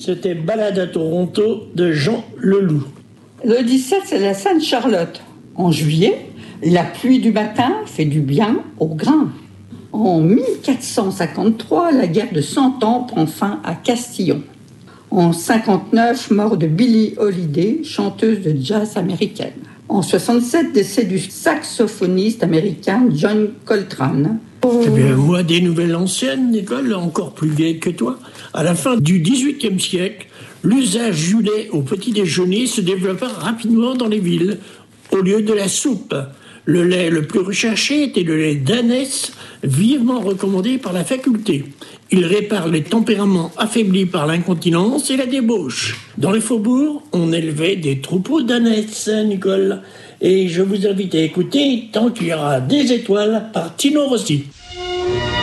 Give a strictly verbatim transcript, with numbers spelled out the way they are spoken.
C'était Balade à Toronto de Jean Leloup. Le dix-sept, c'est la Sainte-Charlotte. En juillet, la pluie du matin fait du bien au grain. En mille quatre cent cinquante-trois, la guerre de Cent Ans prend fin à Castillon. En cinquante-neuf, mort de Billie Holiday, chanteuse de jazz américaine. En soixante-sept, décès du saxophoniste américain John Coltrane. Oh. Eh bien, moi, des nouvelles anciennes, Nicole, encore plus vieilles que toi. À la fin du dix-huitième siècle, l'usage du lait au petit déjeuner se développa rapidement dans les villes, au lieu de la soupe. Le lait le plus recherché était le lait d'ânesse, vivement recommandé par la faculté. Il répare les tempéraments affaiblis par l'incontinence et la débauche. Dans les faubourgs, on élevait des troupeaux d'ânesses, Nicole. Et je vous invite à écouter Tant qu'il y aura des étoiles par Tino Rossi.